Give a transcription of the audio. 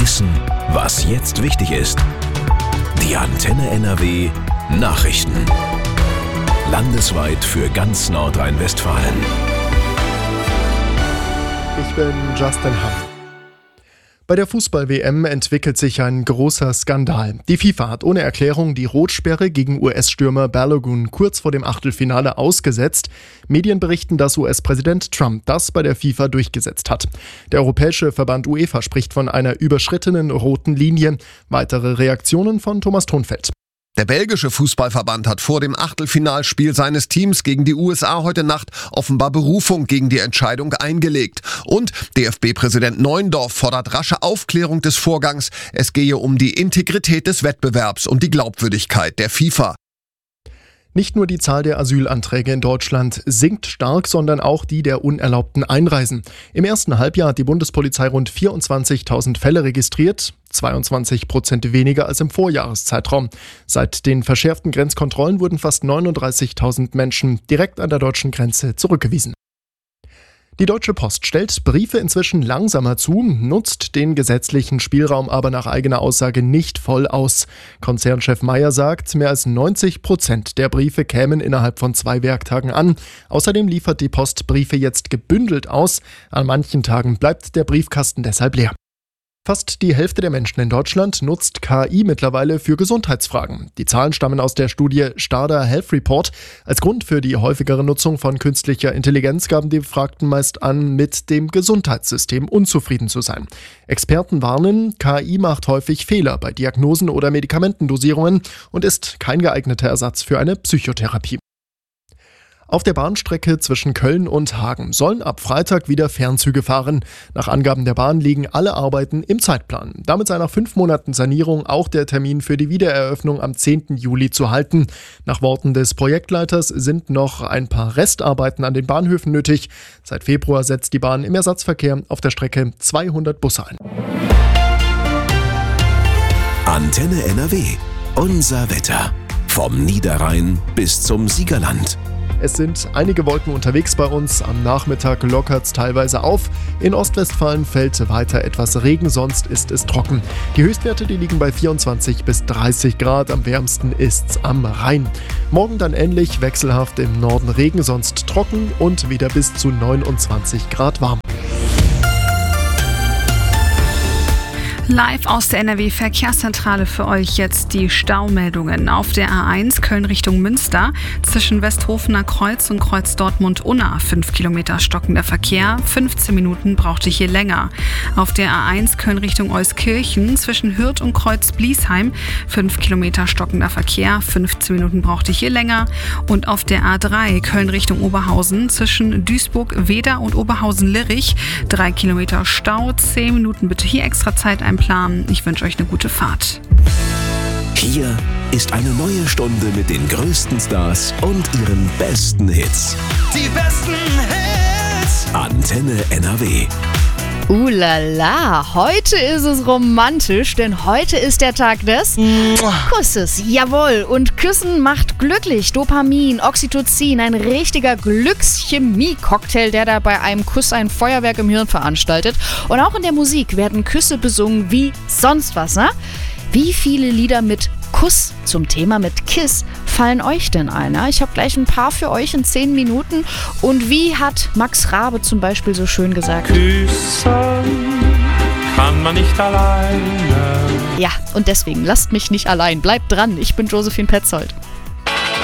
Wissen, was jetzt wichtig ist. Die Antenne NRW Nachrichten. Landesweit für ganz Nordrhein-Westfalen. Ich bin Justin Hamm. Bei der Fußball-WM entwickelt sich ein großer Skandal. Die FIFA hat ohne Erklärung die Rotsperre gegen US-Stürmer Balogun kurz vor dem Achtelfinale ausgesetzt. Medien berichten, dass US-Präsident Trump das bei der FIFA durchgesetzt hat. Der europäische Verband UEFA spricht von einer überschrittenen roten Linie. Weitere Reaktionen von Thomas Thonfeld. Der belgische Fußballverband hat vor dem Achtelfinalspiel seines Teams gegen die USA heute Nacht offenbar Berufung gegen die Entscheidung eingelegt. Und DFB-Präsident Neuendorf fordert rasche Aufklärung des Vorgangs. Es gehe um die Integrität des Wettbewerbs und die Glaubwürdigkeit der FIFA. Nicht nur die Zahl der Asylanträge in Deutschland sinkt stark, sondern auch die der unerlaubten Einreisen. Im ersten Halbjahr hat die Bundespolizei rund 24.000 Fälle registriert, 22% weniger als im Vorjahreszeitraum. Seit den verschärften Grenzkontrollen wurden fast 39.000 Menschen direkt an der deutschen Grenze zurückgewiesen. Die Deutsche Post stellt Briefe inzwischen langsamer zu, nutzt den gesetzlichen Spielraum aber nach eigener Aussage nicht voll aus. Konzernchef Meyer sagt, mehr als 90% der Briefe kämen innerhalb von 2 Werktagen an. Außerdem liefert die Post Briefe jetzt gebündelt aus. An manchen Tagen bleibt der Briefkasten deshalb leer. Fast die Hälfte der Menschen in Deutschland nutzt KI mittlerweile für Gesundheitsfragen. Die Zahlen stammen aus der Studie Stada Health Report. Als Grund für die häufigere Nutzung von künstlicher Intelligenz gaben die Befragten meist an, mit dem Gesundheitssystem unzufrieden zu sein. Experten warnen, KI macht häufig Fehler bei Diagnosen oder Medikamentendosierungen und ist kein geeigneter Ersatz für eine Psychotherapie. Auf der Bahnstrecke zwischen Köln und Hagen sollen ab Freitag wieder Fernzüge fahren. Nach Angaben der Bahn liegen alle Arbeiten im Zeitplan. Damit sei nach 5 Monaten Sanierung auch der Termin für die Wiedereröffnung am 10. Juli zu halten. Nach Worten des Projektleiters sind noch ein paar Restarbeiten an den Bahnhöfen nötig. Seit Februar setzt die Bahn im Ersatzverkehr auf der Strecke 200 Busse ein. Antenne NRW. Unser Wetter. Vom Niederrhein bis zum Siegerland. Es sind einige Wolken unterwegs bei uns. Am Nachmittag lockert es teilweise auf. In Ostwestfalen fällt weiter etwas Regen, sonst ist es trocken. Die Höchstwerte, die liegen bei 24 bis 30 Grad. Am wärmsten ist's am Rhein. Morgen dann ähnlich, wechselhaft im Norden Regen, sonst trocken und wieder bis zu 29 Grad warm. Live aus der NRW-Verkehrszentrale für euch jetzt die Staumeldungen. Auf der A1 Köln Richtung Münster zwischen Westhofener Kreuz und Kreuz Dortmund-Unna 5 Kilometer stockender Verkehr, 15 Minuten brauchte hier länger. Auf der A1 Köln Richtung Euskirchen zwischen Hürth und Kreuz Bliesheim 5 Kilometer stockender Verkehr, 15 Minuten brauchte hier länger. Und auf der A3 Köln Richtung Oberhausen zwischen Duisburg-Weder und Oberhausen-Lirich 3 Kilometer Stau, 10 Minuten bitte hier extra Zeit einplanen. Ich wünsche euch eine gute Fahrt. Hier ist eine neue Stunde mit den größten Stars und ihren besten Hits. Die besten Hits. Antenne NRW. Lala, heute ist es romantisch, denn heute ist der Tag des Kusses. Jawohl, und Küssen macht glücklich. Dopamin, Oxytocin, ein richtiger Glückschemie-Cocktail, der da bei einem Kuss ein Feuerwerk im Hirn veranstaltet. Und auch in der Musik werden Küsse besungen wie sonst was, ne? Wie viele Lieder mit Kuss zum Thema mit Kiss fallen euch denn ein? Ich habe gleich ein paar für euch in 10 Minuten. Und wie hat Max Rabe zum Beispiel so schön gesagt? Küssen kann man nicht alleine. Ja, und deswegen lasst mich nicht allein. Bleibt dran, ich bin Josephine Petzold.